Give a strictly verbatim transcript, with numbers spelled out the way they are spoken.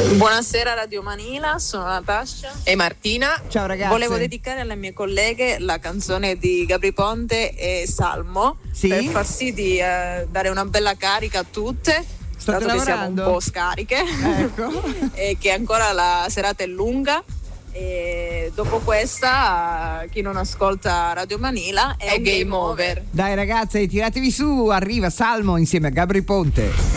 Buonasera Radio Manila, sono Natascia e Martina. Ciao ragazzi. Volevo dedicare alle mie colleghe la canzone di Gabry Ponte e Salmo, sì? per far sì di eh, dare una bella carica a tutte. State dato lavorando? che siamo un po' scariche, ecco. E che ancora la serata è lunga. E dopo questa chi non ascolta Radio Manila è, è un game, game over. over. Dai ragazzi, tiratevi su, arriva Salmo insieme a Gabry Ponte.